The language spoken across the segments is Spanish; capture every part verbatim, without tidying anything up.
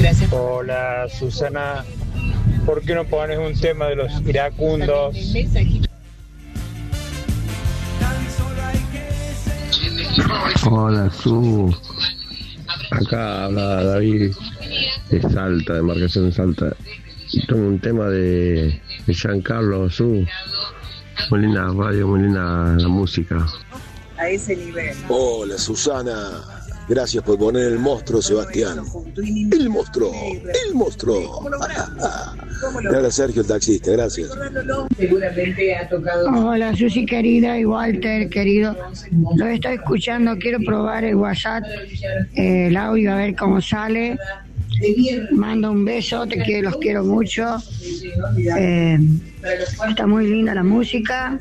Gracias. Hola, Susana. ¿Por qué no pones un tema de los iracundos? Hola, Su. Acá habla David de Salta, de Marcación de Salta. Tengo un tema de, de Giancarlo, Su. Muy linda radio, muy linda la música. A ese nivel. Hola, Susana. Gracias por poner el monstruo, Sebastián. El monstruo, el monstruo. Gracias, Sergio, el taxista, gracias. Seguramente ha tocado. Hola, Susi querida y Walter querido. Lo estoy escuchando, quiero probar el WhatsApp, eh, el audio, a ver cómo sale. Mando un beso, te quiero, los quiero mucho. Eh, está muy linda la música.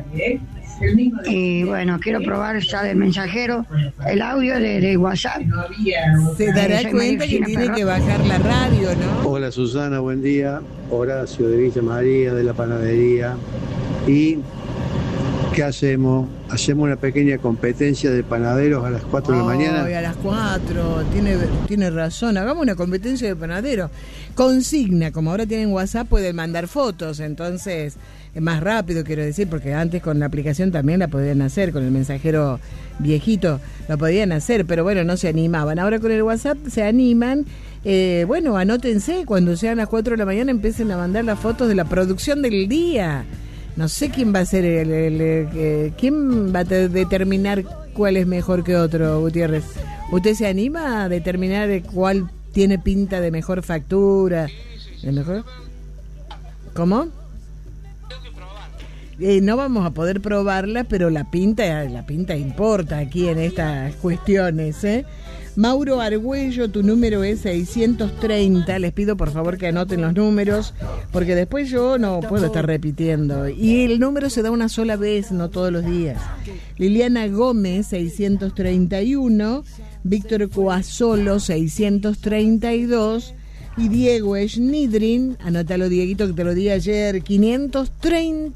Y bueno, quiero probar ya del mensajero el audio de, de WhatsApp. Se dará Eh, cuenta que tiene que bajar la radio, ¿no? Hola Susana, buen día. Horacio de Villa María, de la panadería. ¿Y qué hacemos? Hacemos una pequeña competencia de panaderos a las cuatro de la mañana. Hoy a las cuatro, tiene, tiene razón. Hagamos una competencia de panaderos. Consigna, como ahora tienen WhatsApp, pueden mandar fotos, entonces es más rápido, quiero decir, porque antes con la aplicación también la podían hacer, con el mensajero viejito lo podían hacer, pero bueno, no se animaban. Ahora con el WhatsApp se animan. Eh, bueno, anótense, cuando sean las cuatro de la mañana empiecen a mandar las fotos de la producción del día. No sé quién va a ser el, el, el, el quién va a te, determinar cuál es mejor que otro, Gutiérrez. ¿Usted se anima a determinar cuál tiene pinta de mejor factura? ¿De mejor? ¿Cómo? Eh, no vamos a poder probarla, pero la pinta, la pinta importa aquí en estas cuestiones, ¿eh? Mauro Argüello, tu número es seiscientos treinta. Les pido por favor que anoten los números, porque después yo no puedo estar repitiendo. Y el número se da una sola vez, no todos los días. Liliana Gómez, seiscientos treinta y uno. Víctor Coasolo, seiscientos treinta y dos. Y Diego Schnidrin, anótalo Dieguito que te lo di ayer, quinientos treinta.